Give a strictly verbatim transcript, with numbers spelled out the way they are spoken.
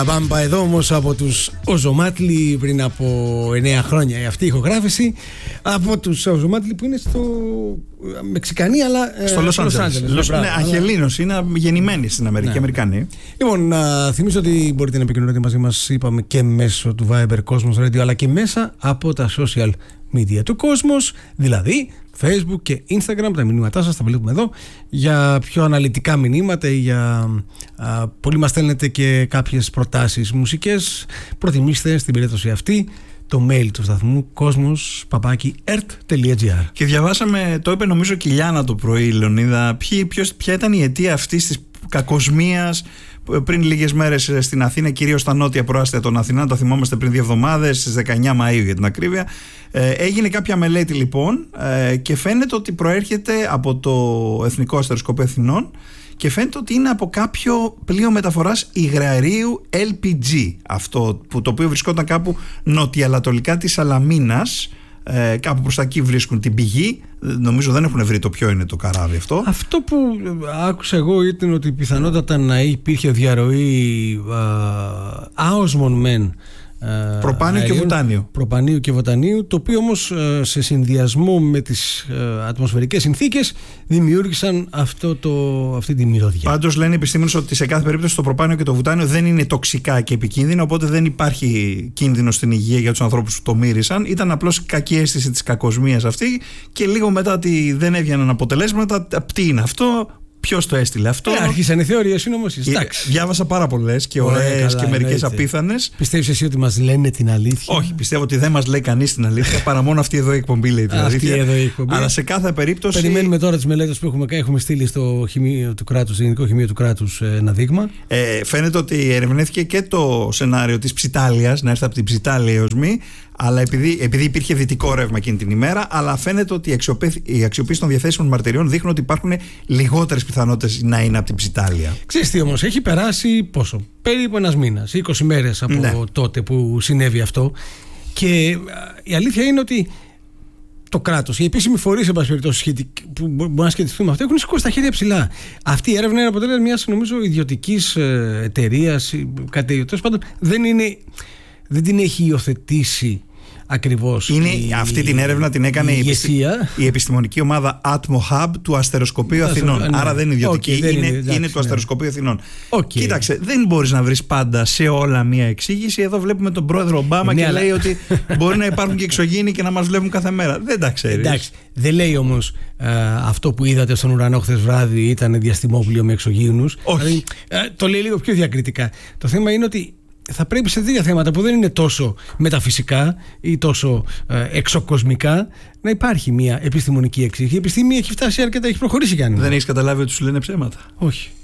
Μπάμπα εδώ όμως από τους Οζομάτλι πριν από εννέα χρόνια αυτή η ηχογράφηση από τους Οζομάτλι που είναι στο Μεξικανή αλλά στο Λος Άντζελες. Ναι, Αγγελίνος, είναι γεννημένοι στην Αμερική, ναι. Αμερικανοί. Λοιπόν, α, θυμίζω ότι μπορείτε να επικοινωνείτε μαζί μας, είπαμε, και μέσω του Viber Cosmos Radio αλλά και μέσα από τα social media του Cosmos, δηλαδή Facebook και Instagram. Τα μηνύματά σας τα βλέπουμε εδώ για πιο αναλυτικά μηνύματα ή για α, πολλοί μας στέλνετε και κάποιες προτάσεις μουσικές. Προτιμήστε στην περίπτωση αυτή το mail του σταθμού cosmos παπάκι ερτ τελεία τζι άρ. Και διαβάσαμε, το είπε νομίζω και η Λιάννα το πρωί, Λεωνίδα, ποιο, ποιος, ποια ήταν η αιτία αυτής της κακοσμίας πριν λίγες μέρες στην Αθήνα, κυρίως στα νότια προάστια των Αθηνών. Το θυμόμαστε πριν δύο εβδομάδες, στις δεκαεννέα Μαΐου για την ακρίβεια. Ε, έγινε κάποια μελέτη λοιπόν ε, και φαίνεται ότι προέρχεται από το Εθνικό Αστεροσκοπείο Αθηνών και φαίνεται ότι είναι από κάποιο πλοίο μεταφοράς υγραερίου ελ πι τζι, αυτό που, το οποίο βρισκόταν κάπου νοτιοανατολικά της Σαλαμίνας. Ε, κάπου προς τα εκεί βρίσκουν την πηγή. Νομίζω δεν έχουν βρει το ποιο είναι το καράβι αυτό. Αυτό που άκουσα εγώ ήταν ότι πιθανότατα να υπήρχε διαρροή άοσμον μεν προπάνιο αερίων, και βοτάνιο. Προπανίου και βοτανίου, το οποίο όμως σε συνδυασμό με τις ατμοσφαιρικές συνθήκες δημιούργησαν αυτό το, αυτή τη μυρωδιά. Πάντως λένε οι επιστήμονες ότι σε κάθε περίπτωση το προπάνιο και το βοτάνιο δεν είναι τοξικά και επικίνδυνα, οπότε δεν υπάρχει κίνδυνο στην υγεία για τους ανθρώπους που το μύρισαν. Ήταν απλώς κακή αίσθηση της κακοσμίας αυτή και λίγο μετά ότι δεν έβγαιναν αποτελέσματα. Τι είναι αυτό? Ποιος το έστειλε αυτό? Ε, άρχισαν οι θεωρίες συνωμοσίες. Ε, διάβασα πάρα πολλές και ωραίες και μερικές απίθανες. Πιστεύεις εσύ ότι μας λένε την αλήθεια? Όχι, πιστεύω ότι δεν μας λέει κανείς την αλήθεια παρά μόνο αυτή εδώ η εκπομπή λέει την αλήθεια. Αυτή εδώ η εκπομπή. Αλλά σε κάθε περίπτωση. Περιμένουμε τώρα τις μελέτες που έχουμε, έχουμε στείλει στο χημείο του κράτους, στο Γενικό Χημείο του Κράτους, ένα δείγμα. Ε, φαίνεται ότι ερευνήθηκε και το σενάριο της ψιτάλιας, να έρθει από την ψιτάλια έως μη. Αλλά επειδή, επειδή υπήρχε δυτικό ρεύμα εκείνη την ημέρα, αλλά φαίνεται ότι η αξιοποίηση των διαθέσιμων μαρτυριών δείχνουν ότι υπάρχουν λιγότερες πιθανότητες να είναι από την ψιτάλια. Ξέρεις τι όμως, έχει περάσει πόσο? Περίπου ένας μήνας, είκοσι μέρες από ναι. τότε που συνέβη αυτό. Και η αλήθεια είναι ότι το κράτος, οι επίσημοι φορείς εν πάση περιπτώσει που μπορούν να σχετιστούν με αυτό, έχουν σηκώσει τα χέρια ψηλά. Αυτή η έρευνα είναι αποτέλεσμα μιας, νομίζω, ιδιωτικής εταιρείας, κάτι τέτοιο. Τέλος πάντων, δεν είναι. Δεν την έχει υιοθετήσει ακριβώς. Είναι, η, αυτή την έρευνα την έκανε η, επιστη, η επιστημονική ομάδα Atmo Hub του Αστεροσκοπείου Αθηνών. Ναι. Άρα δεν είναι ιδιωτική, okay, είναι, είναι, εντάξει, είναι του Αστεροσκοπείου ναι. Αθηνών. Okay. Κοίταξε, δεν μπορείς να βρεις πάντα σε όλα μία εξήγηση. Εδώ βλέπουμε τον πρόεδρο Ομπάμα ναι, και αλλά... λέει ότι μπορεί να υπάρχουν και εξωγήινοι και να μας βλέπουν κάθε μέρα. Δεν τα ξέρεις. Εντάξει, δεν λέει όμως α, αυτό που είδατε στον ουρανό χθες βράδυ ήταν διαστημόπλοιο με εξωγήινους. Όχι. Δηλαδή, α, το λέει λίγο πιο διακριτικά. Το θέμα είναι ότι θα πρέπει σε τέτοια θέματα που δεν είναι τόσο μεταφυσικά ή τόσο ε, εξωκοσμικά να υπάρχει μια επιστημονική εξήγηση. Η επιστήμη έχει φτάσει αρκετά, έχει προχωρήσει κι αν. Δεν έχεις καταλάβει ότι σου λένε ψέματα? Όχι.